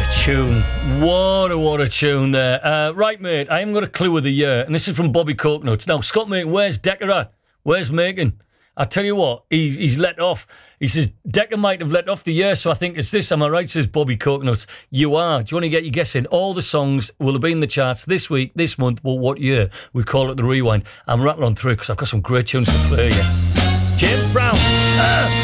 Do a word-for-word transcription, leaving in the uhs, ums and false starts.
tune. What a, what a tune there. Uh, right, mate, I haven't got a clue of the year, and this is from Bobby Coconuts. Now, Scott, mate, where's Decker at? Where's Macon? I tell you what, he, he's let off. He says, Decker might have let off the year, so I think it's this. Am I right, says Bobby Coconuts. You are. Do you want to get your guess in? All the songs will have been in the charts this week, this month, well, what year? We call it the Rewind. I'm rattling on through because I've got some great tunes to play here. James Brown. Uh,